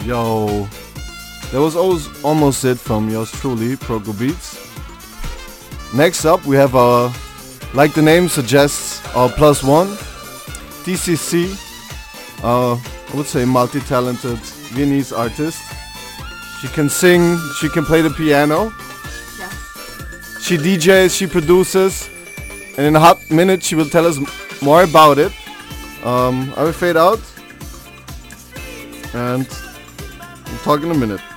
Yo, that was almost it from yours truly, Proco Beats. Next up, we have our, like the name suggests, our plus one, TCC. I would say multi-talented Viennese artist. She can sing, she can play the piano. Yes. She DJs, she produces, and in a hot minute she will tell us more about it. I will fade out, and we'll talk in a minute.